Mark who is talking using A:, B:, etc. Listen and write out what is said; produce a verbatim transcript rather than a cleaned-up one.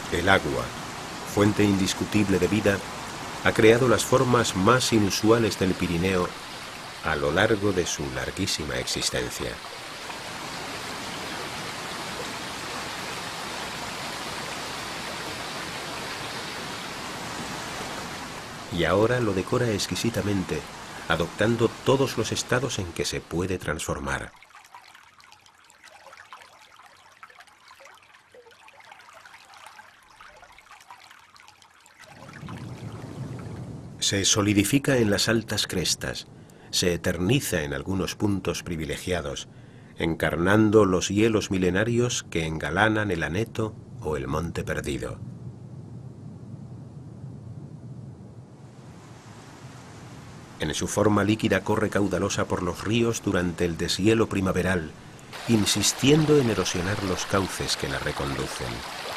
A: El agua, fuente indiscutible de vida, ha creado las formas más inusuales del Pirineo a lo largo de su larguísima existencia. Y ahora lo decora exquisitamente, adoptando todos los estados en que se puede transformar. Se solidifica en las altas crestas, se eterniza en algunos puntos privilegiados, encarnando los hielos milenarios que engalanan el Aneto o el Monte Perdido. En su forma líquida corre caudalosa por los ríos durante el deshielo primaveral, insistiendo en erosionar los cauces que la reconducen.